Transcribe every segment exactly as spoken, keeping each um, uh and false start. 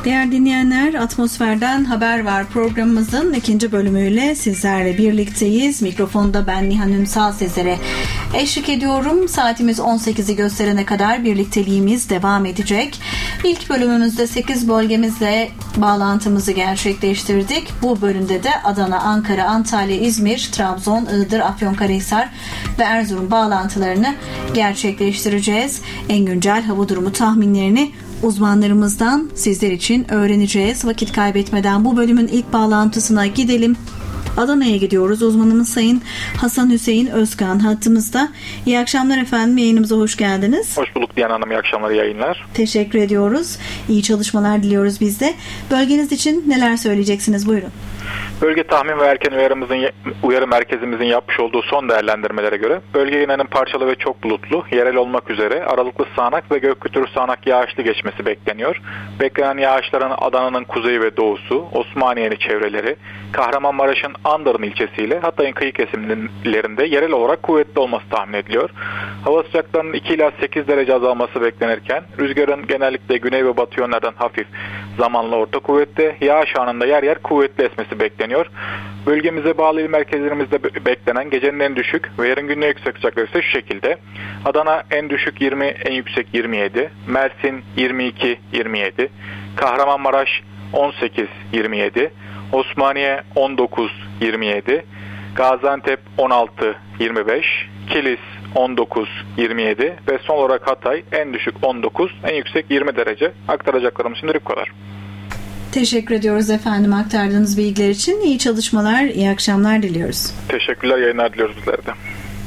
Değerli dinleyenler, Atmosfer'den Haber Var programımızın ikinci bölümüyle sizlerle birlikteyiz. Mikrofonda ben Nihan Ünsal sizlere eşlik ediyorum. Saatimiz on sekizi gösterene kadar birlikteliğimiz devam edecek. İlk bölümümüzde sekiz bölgemizle bağlantımızı gerçekleştirdik. Bu bölümde de Adana, Ankara, Antalya, İzmir, Trabzon, Iğdır, Afyonkarahisar ve Erzurum bağlantılarını gerçekleştireceğiz. En güncel hava durumu tahminlerini uzmanlarımızdan sizler için öğreneceğiz. Vakit kaybetmeden bu bölümün ilk bağlantısına gidelim. Adana'ya gidiyoruz. Uzmanımız Sayın Hasan Hüseyin Özkan hattımızda. İyi akşamlar efendim. Yayınımıza hoş geldiniz. Hoş bulduk Diyan Hanım. İyi akşamlar, yayınlar. Teşekkür ediyoruz. İyi çalışmalar diliyoruz biz de. Bölgeniz için neler söyleyeceksiniz? Buyurun. Bölge tahmin ve erken uyarımızın, uyarı merkezimizin yapmış olduğu son değerlendirmelere göre bölge genelinin parçalı ve çok bulutlu, yerel olmak üzere aralıklı sağanak ve gökyüzü sağanak yağışlı geçmesi bekleniyor. Beklenen yağışların Adana'nın kuzeyi ve doğusu, Osmaniye'nin çevreleri, Kahramanmaraş'ın Andırın ilçesiyle Hatay'ın kıyı kesimlerinde yerel olarak kuvvetli olması tahmin ediliyor. Hava sıcaklarının iki ila sekiz derece azalması beklenirken rüzgarın genellikle güney ve batı yönlerden hafif, zamanla orta kuvvetli, yağış anında yer yer kuvvetli esmesi bekleniyor. Bölgemize bağlı il merkezlerimizde beklenen gecenin en düşük ve yarın günün en yüksek sıcaklığı ise şu şekilde. Adana en düşük yirmi, en yüksek yirmi yedi, Mersin yirmi iki yirmi yedi, Kahramanmaraş on sekiz yirmi yedi, Osmaniye on dokuz yirmi yedi, Gaziantep on altı yirmi beş, Kilis on dokuz yirmi yedi ve son olarak Hatay en düşük on dokuz, en yüksek yirmi derece. Aktaracaklarım şimdilik bu kadar. Teşekkür ediyoruz efendim aktardığınız bilgiler için. İyi çalışmalar, iyi akşamlar diliyoruz. Teşekkürler, yayınlar diliyoruz bizlere de.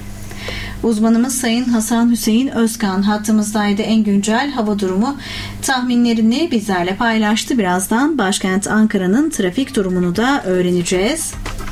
Uzmanımız Sayın Hasan Hüseyin Özkan hattımızdaydı. En güncel hava durumu tahminlerini bizlerle paylaştı. Birazdan başkent Ankara'nın trafik durumunu da öğreneceğiz.